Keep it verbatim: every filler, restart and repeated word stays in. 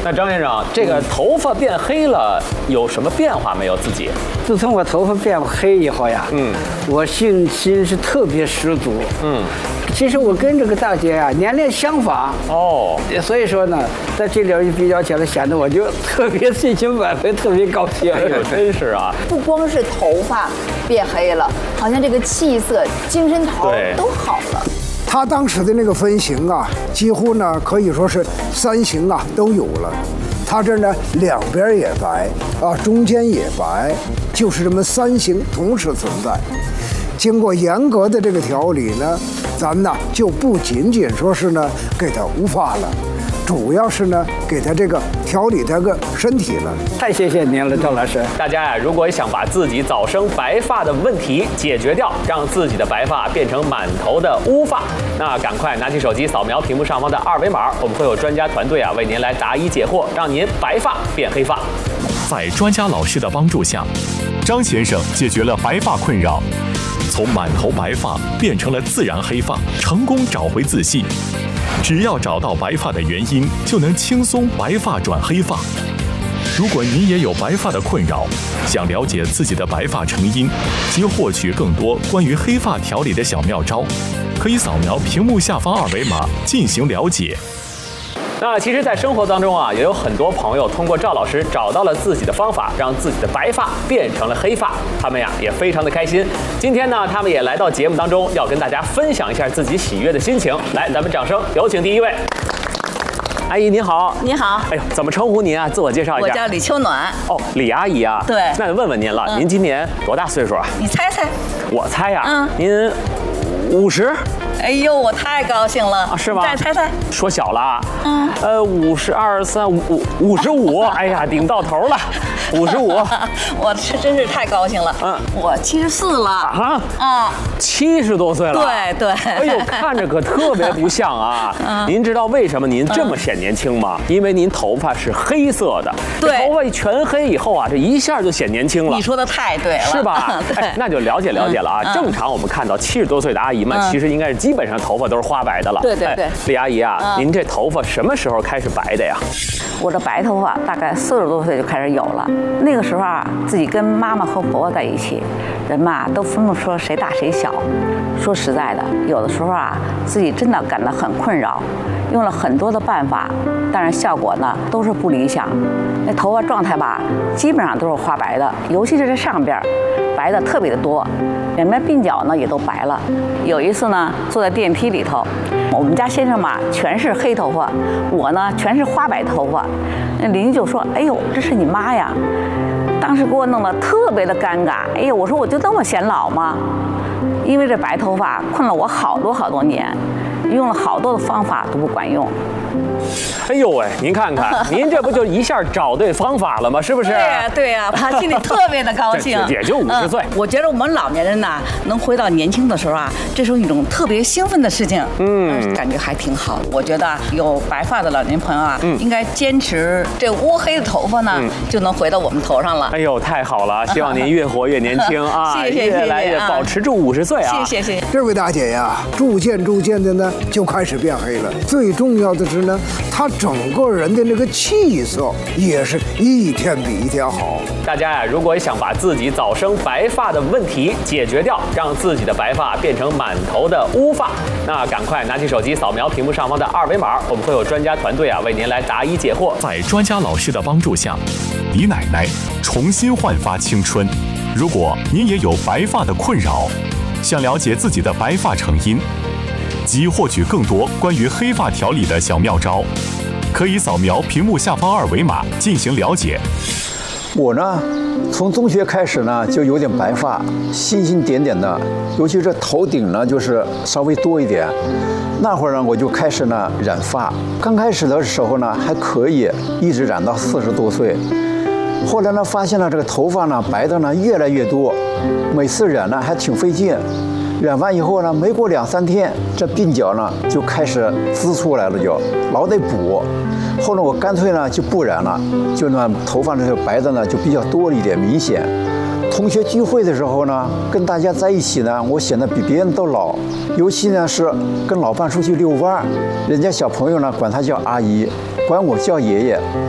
那张先生，这个头发变黑了，有什么变化没有？自己？ 自从我头发变黑以后呀，嗯，我信心是特别十足。嗯，其实我跟这个大姐啊年龄相仿哦，所以说呢，在这里一比较起来，显得我就特别信心满分，特别高兴。 哎呦，真是啊！ 不光是头发变黑了，好像这个气色、精神头都好了。 他当时的那个分型啊，几乎呢可以说是三型啊都有了。他这呢两边也白啊，中间也白，就是这么三型同时存在。经过严格的这个调理呢，咱呢就不仅仅说是呢给他无发了，主要是呢给他这个调理这个身体了。 太谢谢您了，赵老师。 大家呀，如果想把自己早生白发的问题解决掉，让自己的白发变成满头的乌发，那赶快拿起手机扫描屏幕上方的二维码，我们会有专家团队啊为您来答疑解惑，让您白发变黑发。 在专家老师的帮助下，张先生解决了白发困扰，从满头白发变成了自然黑发，成功找回自信。只要找到白发的原因，就能轻松白发转黑发。如果您也有白发的困扰，想了解自己的白发成因及获取更多关于黑发调理的小妙招，可以扫描屏幕下方二维码进行了解。 那其实，在生活当中啊，也有很多朋友通过赵老师找到了自己的方法，让自己的白发变成了黑发。他们呀也非常的开心。今天呢，他们也来到节目当中，要跟大家分享一下自己喜悦的心情。来，咱们掌声有请第一位。阿姨您好。 你好。 哎呦，怎么称呼您啊？自我介绍一下。 我叫李秋暖。 哦，李阿姨啊。 对。 那就问问您了，嗯、您今年多大岁数啊？ 你猜猜。 我猜呀、啊。 嗯。 您五十。 哎呦，我太高兴了啊！是吗？ 再猜猜， 说小了啊。 嗯。 呃，五十二三五五五十五，哎呀，顶到头了，五十五。 我是真是太高兴了。嗯。我七十四了。啊。啊。 七十多岁了。 对对。 哎呦，看着可特别不像啊。嗯。您知道为什么您这么显年轻吗？因为您头发是黑色的。 对。 头发全黑以后啊，这一下就显年轻了。 你说的太对了。 是吧？ 对。 那就了解了解了啊。正常我们看到七十多岁的阿姨们，其实应该是基本上头发都是花白的了。 对对对。 李阿姨啊，您这头发什么时候开始白的呀？ 我这白头发大概四十多岁就开始有了。那个时候啊，自己跟妈妈和婆婆在一起，人嘛都分不出谁大谁小。说实在的，有的时候啊，自己真的感到很困扰，用了很多的办法，但是效果呢都是不理想。那头发状态吧，基本上都是花白的，尤其是这上边，白的特别的多，两边鬓角呢也都白了。有一次呢，坐在电梯里头，我们家先生嘛全是黑头发，我呢全是花白头发。那邻居就说：“哎呦，这是你妈呀！”当时给我弄得特别的尴尬。哎呦，我说我就这么显老吗？因为这白头发困了我好多好多年，用了好多的方法都不管用。 哎呦喂，您看看，您这不就一下找对方法了吗？是不是？ 对呀，对呀，他心里特别的高兴。 也就五十岁、 嗯。我觉得我们老年人呐，能回到年轻的时候啊，这是一种特别兴奋的事情。嗯，感觉还挺好。我觉得有白发的老年朋友啊，嗯、应该坚持这乌黑的头发呢，嗯、就能回到我们头上了。 哎呦，太好了！希望您越活越年轻啊， 谢谢， 越来越保持住五十岁啊！ 谢谢谢谢。 这位大姐呀，逐渐逐渐的呢，就开始变黑了。最重要的是呢，她整个人的那个气色也是一天比一天好。 大家呀，如果想把自己早生白发的问题解决掉，让自己的白发变成满头的乌发，那赶快拿起手机扫描屏幕上方的二维码，我们会有专家团队啊为您来答疑解惑。 在专家老师的帮助下，李奶奶重新焕发青春。如果您也有白发的困扰，想了解自己的白发成因及获取更多关于黑发调理的小妙招，可以扫描屏幕下方二维码进行了解。 我呢，从中学开始呢，就有点白发，星星点点的，尤其是头顶呢，就是稍微多一点。那会儿呢，我就开始呢染发。刚开始的时候呢，还可以，一直染到四十多岁。后来呢，发现了这个头发呢白的呢越来越多，每次染呢还挺费劲。染完以后呢，没过两三天，这鬓角呢就开始滋出来了，就老得补。后来我干脆呢就不染了，就那头发这个白的呢就比较多了一点，明显。同学聚会的时候呢，跟大家在一起呢，我显得比别人都老。尤其呢是跟老伴出去遛弯，人家小朋友呢管他叫阿姨，管我叫爷爷。